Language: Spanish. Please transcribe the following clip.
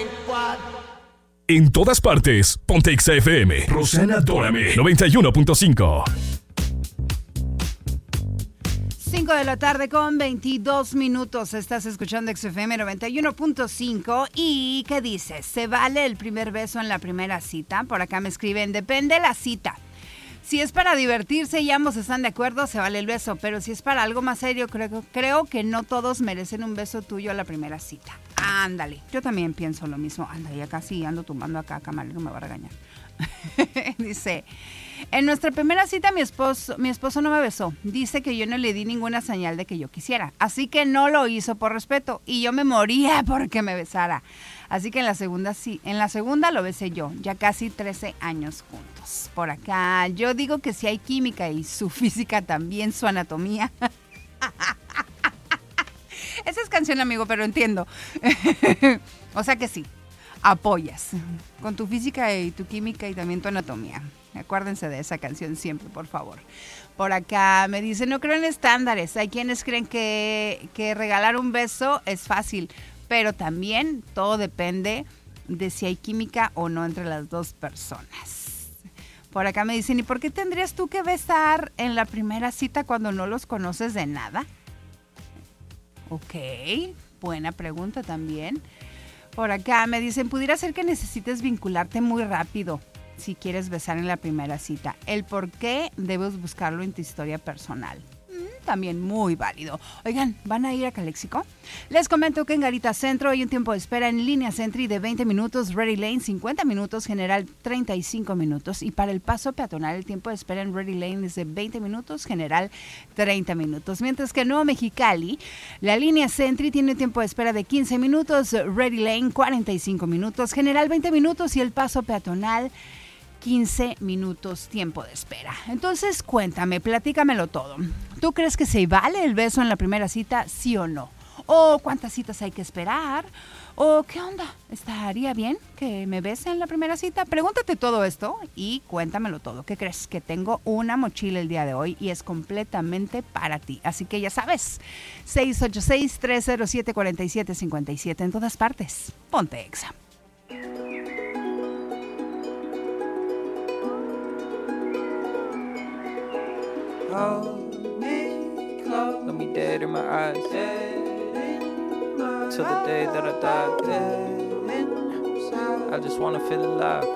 En todas partes, ponte Exa FM. Rosana Dórame, 91.5. 5 de la tarde con 22 minutos. Estás escuchando XFM 91.5. ¿Y qué dices? ¿Se vale el primer beso en la primera cita? Por acá me escriben, depende de la cita. Si es para divertirse y ambos están de acuerdo, se vale el beso. Pero si es para algo más serio, creo que no todos merecen un beso tuyo a la primera cita. Ándale, yo también pienso lo mismo. Anda, ya casi ando tumbando acá, camarero me va a regañar. Dice, en nuestra primera cita mi esposo no me besó. Dice que yo no le di ninguna señal de que yo quisiera. Así que no lo hizo por respeto. Y yo me moría porque me besara. Así que en la segunda sí. En la segunda lo besé yo. Ya casi 13 años juntos. Por acá, yo digo que si hay química y su física también, su anatomía. Esa es canción, amigo, pero entiendo. O sea que sí. Apoyas con tu física y tu química y también tu anatomía. Acuérdense de esa canción siempre, por favor. Por acá me dice, no creo en estándares. Hay quienes creen que regalar un beso es fácil, pero también todo depende de si hay química o no entre las dos personas. Por acá me dicen, ¿y por qué tendrías tú que besar en la primera cita cuando no los conoces de nada? Ok, buena pregunta también. Por acá me dicen, pudiera ser que necesites vincularte muy rápido si quieres besar en la primera cita. El por qué debes buscarlo en tu historia personal. También muy válido. Oigan, ¿van a ir a Calexico? Les comento que en Garita Centro hay un tiempo de espera en línea Sentry de 20 minutos, Ready Lane 50 minutos, General 35 minutos. Y para el paso peatonal el tiempo de espera en Ready Lane es de 20 minutos, General 30 minutos. Mientras que en Nuevo Mexicali, la línea Sentry tiene un tiempo de espera de 15 minutos, Ready Lane 45 minutos, General 20 minutos y el paso peatonal 15 minutos tiempo de espera. Entonces, cuéntame, platícamelo todo. ¿Tú crees que se vale el beso en la primera cita, sí o no? ¿O cuántas citas hay que esperar? ¿O qué onda? ¿Estaría bien que me bese en la primera cita? Pregúntate todo esto y cuéntamelo todo. ¿Qué crees? Que tengo una mochila el día de hoy y es completamente para ti. Así que ya sabes, 686-307-4757 en todas partes. Ponte Exa. Hold me close. Let me dead in my eyes. Till the day that I die. I just wanna feel alive.